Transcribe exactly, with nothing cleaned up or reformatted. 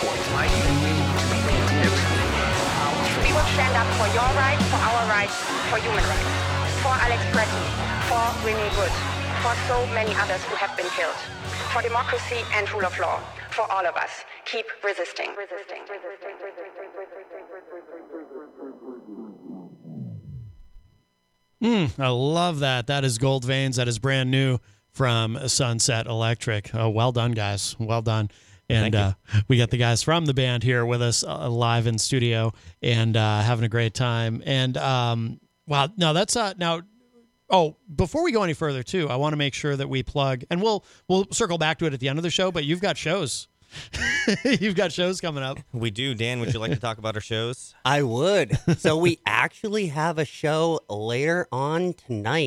We will stand up for your rights, for our rights, for human rights, for Alex Pretty, for Winnie Wood, for so many others who have been killed, for democracy and rule of law, for all of us. Keep resisting. Resisting. Resisting. Mm, I love that. That is Gold Veins. That is brand new from Sunset Electric. Oh, well done, guys. Well done. And uh, we got the guys from the band here with us uh, live in studio and uh, having a great time. And um, wow, no, that's uh, now. Oh, before we go any further, too, I want to make sure that we plug, and we'll we'll circle back to it at the end of the show. But you've got shows. You've got shows coming up. We do. Dan, would you like to talk about our shows? I would. So we actually have a show later on tonight.